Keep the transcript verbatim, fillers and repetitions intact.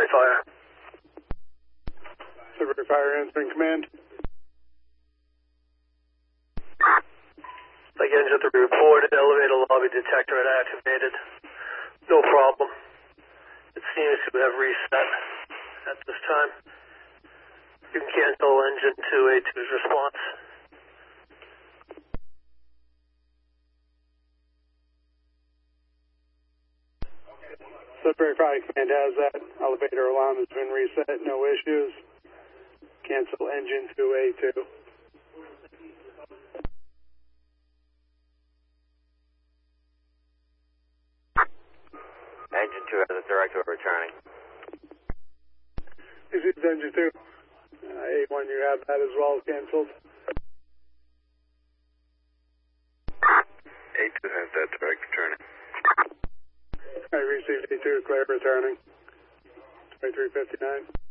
Fire. Sudbury Fire answering command. Like engine three reported, elevator lobby detector had activated. No problem. It seems to have reset at this time. You can cancel engine two A two's response. Sudbury Fire Command has that. Elevator alarm has been reset, no issues. Cancel engine two A two. Engine two has a director returning. This is engine two. Uh, A one, you have that as well, canceled. A two has that direct returning. I received A two, clear returning. twenty-three fifty-nine.